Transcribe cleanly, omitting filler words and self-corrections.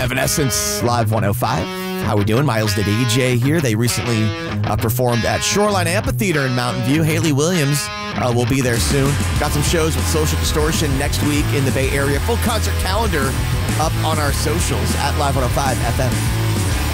Evanescence Live 105. How we doing? Miles the DJ here. They recently performed at Shoreline Amphitheater in Mountain View. Haley Williams will be there soon. Got some shows with Social Distortion next week in the Bay Area. Full concert calendar up on our socials at Live 105 FM.